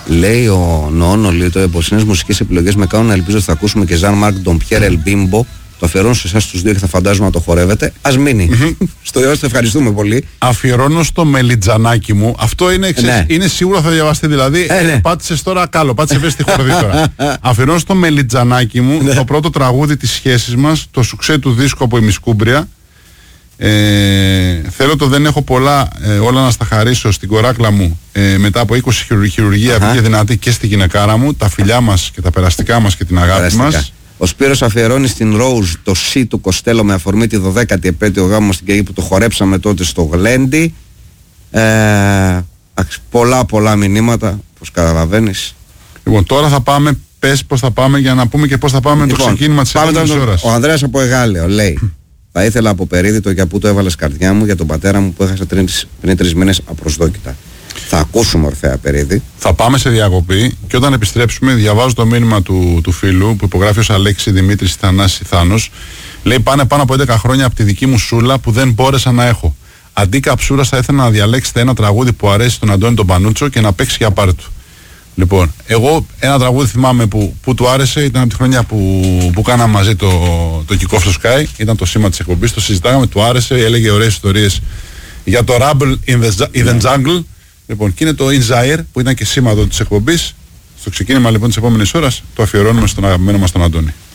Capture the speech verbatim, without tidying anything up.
Λέει ο Νόνο, λέει το από νέες μουσικές επιλογές με κάνουν να ελπίζω ότι θα ακούσουμε και Ζαν Μάρκ Ντον Πιέρ Ελ Μπίμπο. Το αφιερώνω σε εσάς τους δύο και θα φαντάζομαι να το χορεύετε. Ας μείνει. Mm-hmm. Στο ιό, ευχαριστούμε πολύ. Αφιερώνω στο μελιτζανάκι μου. Αυτό είναι, ξέρεις, ναι. είναι σίγουρο θα διαβαστεί. Δηλαδή, ε, ναι. πάτησες τώρα κάλο, πάτησες πες στη χορδή τώρα. Αφιερώνω στο μελιτζανάκι μου το πρώτο τραγούδι της σχέσης μας, το σουξέ του δίσκου από η Μισκούμπρια. Ε, θέλω το δεν έχω πολλά, ε, όλα να στα χαρίσω στην κοράκλα μου ε, μετά από είκοσι χειρουργία, πήγε δυνατή και στη γυναικάρα μου, τα φιλιά μας και τα περαστικά μας και την αγάπη περαστικά. μας. Ο Σπύρος αφιερώνει στην Rose το C του Κοστέλο με αφορμή τη δωδέκατη επέτειο γάμου μας στην Καγή που το χορέψαμε τότε στο Γλέντι. Ε, πολλά πολλά μηνύματα, πως καταλαβαίνεις. Λοιπόν, τώρα θα πάμε, πες πως θα πάμε για να πούμε και πως θα πάμε λοιπόν, με το ξεκίνημα της επόμενης ώρας. Ο Ανδρέας από Εγάλεο λέει: θα ήθελα από Περίδη το για που το έβαλες καρδιά μου για τον πατέρα μου που έχασε πριν τρεις μήνες απροσδόκητα. Θα ακούσουμε Ορφέα Περίδη. Θα πάμε σε διακοπή και όταν επιστρέψουμε διαβάζω το μήνυμα του, του φίλου που υπογράφει ως Αλέξη Δημήτρης Θανάσης Θάνος. Λέει: πάνε πάνω από έντεκα χρόνια από τη δική μου σούλα που δεν μπόρεσα να έχω. Αντί καψούρα θα ήθελα να διαλέξετε ένα τραγούδι που αρέσει στον Αντώνη τον Πανούτσο και να παίξει για πάρτι του. Λοιπόν, εγώ ένα τραγούδι θυμάμαι που, που του άρεσε, ήταν από τη χρονιά που, που κάναμε μαζί το, το Kick Off στο Sky, ήταν το σήμα της εκπομπής, το συζητάγαμε, του άρεσε, έλεγε ωραίες ιστορίες για το Rumble in the, in the Jungle. Λοιπόν, και είναι το In Zaire που ήταν και σήματο της εκπομπής. Στο ξεκίνημα λοιπόν της επόμενης ώρας το αφιερώνουμε στον αγαπημένο μας τον Αντώνη.